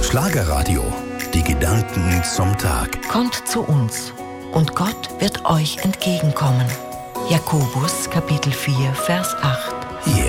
Schlagerradio. Die Gedanken zum Tag. Kommt zu uns und Gott wird euch entgegenkommen. Jakobus Kapitel 4, Vers 8. Yeah.